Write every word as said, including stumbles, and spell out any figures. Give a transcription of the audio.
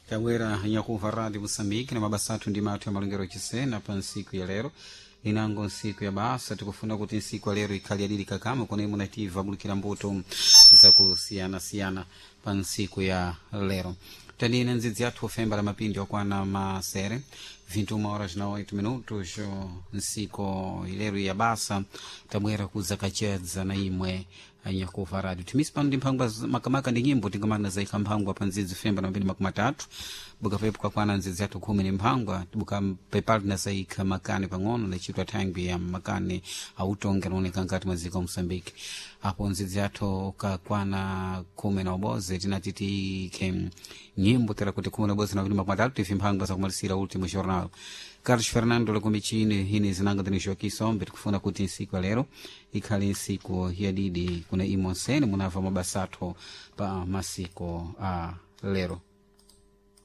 Tawera nyakuva radi Mosambiki na mabasatu ndi matu ya malungero chisena pa nsiku ya lero inango nsiku ya basa tikufuna kuti nsiku ya lero ikhali adili kakama kuna imu nativa bulikira mbuto za kusiyana siyana pa nsiku ya lero tanina nzidzi yathu ofemba la mapindi wakwana masere vinte uma horas na oito minutos nsiku ilero ya basa tabwera kuzakachedza na imwe anyakuva radio timisi pano ndi mphangwa makamaka ndi nyimbo tingamana zaika mphangwa pa nzidzi femba na mbili makumi matatu buka pepu kakwana nzidzi yathu khumi ni mphangwa buka pepali na zaika makani pang'ono na chitwa tangi ya makani autonge naoneka nkati mazika Mosambiki hapo nzidzi yathu kakwana khumi na uboze tinatitike nyimbo tera kuti khumi na uboze na mbili makumi matatu tifi mphangwa za kumalisira ultimo jornal Carlos Fernando Lekomichini hini zinanga dhanisho kisombe tukufuna kuti nsiku ya lero ikhali nsiku ya didi kuna imonsene munava mabasato pa masiko a lero